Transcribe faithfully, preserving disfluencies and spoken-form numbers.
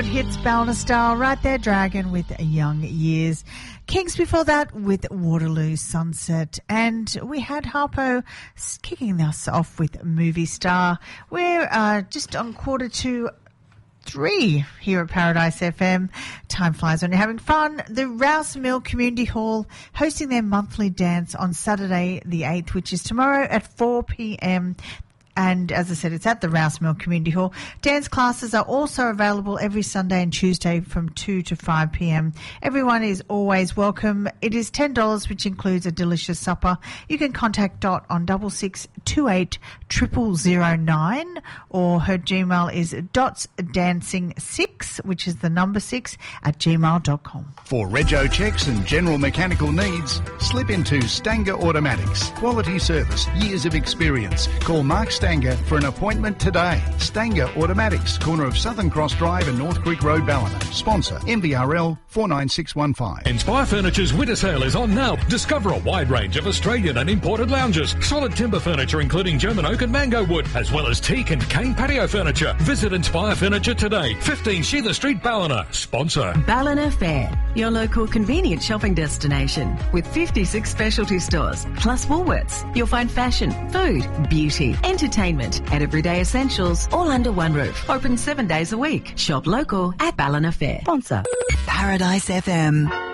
Hits Ballina Star right there, Dragon with Young Years. Kings before that with Waterloo Sunset. And we had Harpo kicking us off with Movie Star. We're uh, just on quarter to three here at Paradise F M. Time flies when you're having fun. The Rouse Mill Community Hall hosting their monthly dance on Saturday the eighth, which is tomorrow at four p.m. And as I said, it's at the Rouse Mill Community Hall. Dance classes are also available every Sunday and Tuesday from two to five p.m. Everyone is always welcome. It is ten dollars, which includes a delicious supper. You can contact Dot on double six two eight triple zero nine, or her Gmail is dots dancing six, which is the number six, at gmail dot com. For rego checks and general mechanical needs, slip into Stanger Automatics. Quality service, years of experience. Call Mark Stanger for an appointment today. Stanger Automatics, corner of Southern Cross Drive and North Creek Road, Ballina. Sponsor M V R L four nine six one five. Inspire Furniture's winter sale is on now. Discover a wide range of Australian and imported lounges, solid timber furniture including German oak and mango wood, as well as teak and cane patio furniture. Visit Inspire Furniture today. fifteen Sheila Street, Ballina. Sponsor Ballina Fair, your local convenient shopping destination with fifty-six specialty stores plus Woolworths. You'll find fashion, food, beauty, entertainment and everyday essentials all under one roof. Open seven days a week. Shop local at Ballina Fair. Sponsor Paradise F M.